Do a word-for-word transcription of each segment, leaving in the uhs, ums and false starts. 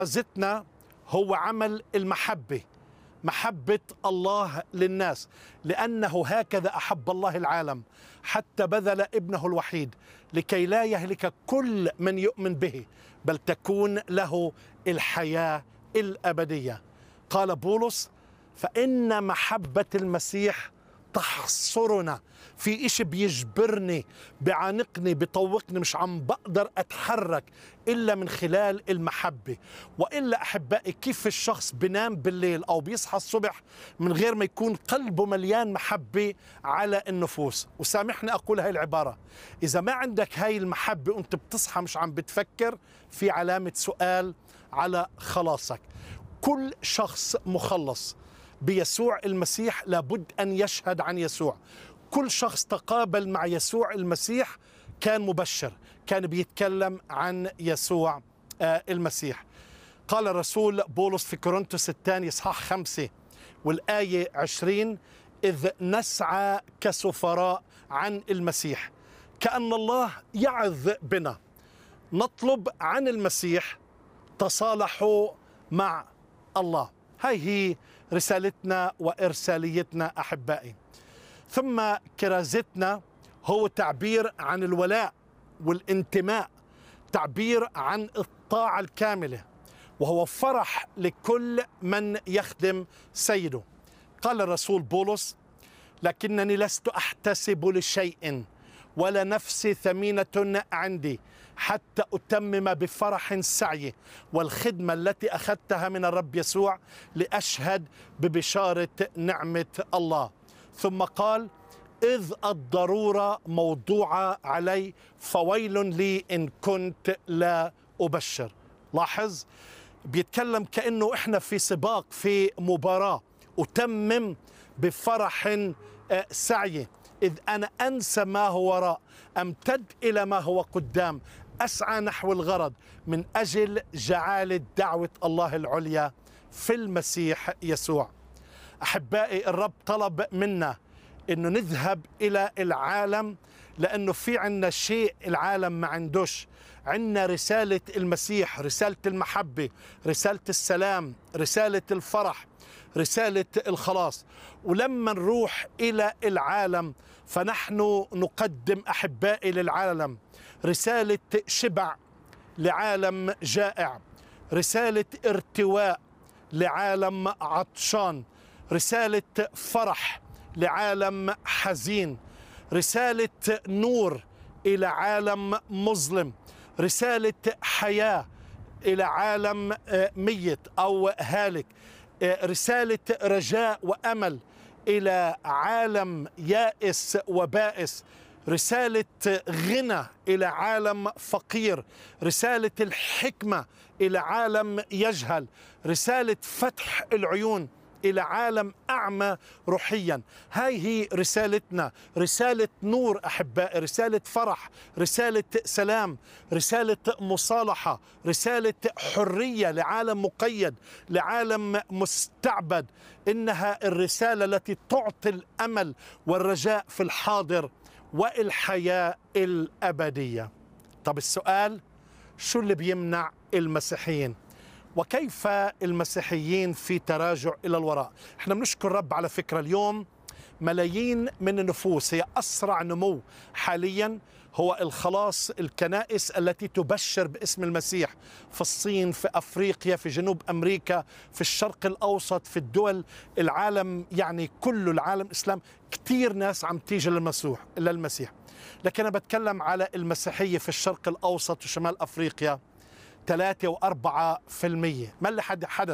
زتنا هو عمل المحبة، محبة الله للناس، لأنه هكذا أحب الله العالم حتى بذل ابنه الوحيد لكي لا يهلك كل من يؤمن به بل تكون له الحياة الأبدية. قال بولس: فإن محبة المسيح تحصرنا. في إشي بيجبرني، بيعانقني، بيطوقني، مش عم بقدر أتحرك إلا من خلال المحبة. وإلا أحبائي، كيف الشخص بنام بالليل أو بيصحى الصبح من غير ما يكون قلبه مليان محبة على النفوس؟ وسامحني أقول هاي العبارة، إذا ما عندك هاي المحبة وأنت بتصحى مش عم بتفكر، في علامة سؤال على خلاصك. كل شخص مخلص بيسوع المسيح لابد أن يشهد عن يسوع. كل شخص تقابل مع يسوع المسيح كان مبشر، كان بيتكلم عن يسوع المسيح. قال الرسول بولس في كورنثوس الثاني إصحاح خمسة والآية عشرين: إذ نسعى كسفراء عن المسيح كأن الله يعظ بنا، نطلب عن المسيح تصالحوا مع الله. هاي هي رسالتنا وإرساليتنا أحبائي. ثم كرازتنا هو تعبير عن الولاء والانتماء، تعبير عن الطاعة الكاملة، وهو فرح لكل من يخدم سيده. قال الرسول بولس: لكنني لست أحتسب لشيء ولا نفسي ثمينة عندي حتى أتمم بفرح سعي والخدمة التي أخذتها من الرب يسوع لأشهد ببشارة نعمة الله. ثم قال: إذ الضرورة موضوعة علي فويل لي إن كنت لا أبشر. لاحظ، بيتكلم كأنه إحنا في سباق، في مباراة. أتمم بفرح سعي، إذ أنا أنسى ما هو وراء، أمتد إلى ما هو قدام، أسعى نحو الغرض من أجل جعالة دعوة الله العليا في المسيح يسوع. أحبائي، الرب طلب منا إنه نذهب إلى العالم، لأنه في عنا شيء العالم ما عندوش. عنا رسالة المسيح، رسالة المحبة، رسالة السلام، رسالة الفرح، رسالة الخلاص. ولما نروح إلى العالم فنحن نقدم أحبائي للعالم رسالة شبع لعالم جائع، رسالة ارتواء لعالم عطشان، رسالة فرح لعالم حزين، رسالة نور إلى عالم مظلم، رسالة حياة إلى عالم ميت أو هالك، رسالة رجاء وأمل إلى عالم يائس وبائس، رسالة غنى إلى عالم فقير، رسالة الحكمة إلى عالم يجهل، رسالة فتح العيون إلى عالم أعمى روحيا. هاي هي رسالتنا، رسالة نور أحبائي، رسالة فرح، رسالة سلام، رسالة مصالحة، رسالة حرية لعالم مقيد، لعالم مستعبد. إنها الرسالة التي تعطي الأمل والرجاء في الحاضر والحياة الأبدية. طب السؤال: شو اللي بيمنع المسيحيين؟ وكيف المسيحيين في تراجع إلى الوراء؟ احنا بنشكر رب على فكرة، اليوم ملايين من النفوس، هي أسرع نمو حاليا هو الخلاص، الكنائس التي تبشر باسم المسيح في الصين، في أفريقيا، في جنوب أمريكا، في الشرق الأوسط، في الدول العالم، يعني كل العالم الإسلام، كتير ناس عم تيجي للمسيح للمسيح. لكن أنا بتكلم على المسيحية في الشرق الأوسط وشمال أفريقيا، ثلاثة وأربعة في المية. ما اللي حدث؟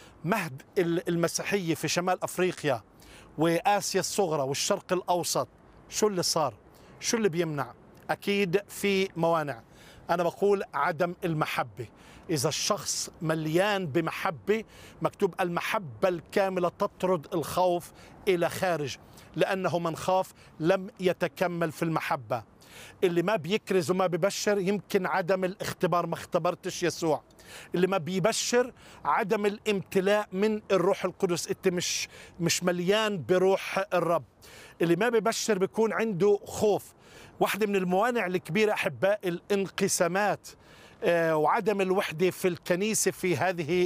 مهد المسيحية في شمال أفريقيا وآسيا الصغرى والشرق الأوسط، شو اللي صار؟ شو اللي بيمنع؟ أكيد في موانع. أنا بقول عدم المحبة. إذا الشخص مليان بمحبة، مكتوب: المحبة الكاملة تطرد الخوف إلى خارج، لأنه من خاف لم يتكمل في المحبة. اللي ما بيكرز وما بيبشر يمكن عدم الاختبار، ما اختبرتش يسوع. اللي ما بيبشر عدم الامتلاء من الروح القدس، انت مش مش مليان بروح الرب. اللي ما بيبشر بيكون عنده خوف. واحدة من الموانع الكبيرة أحباء الانقسامات وعدم الوحدة في الكنيسة في هذه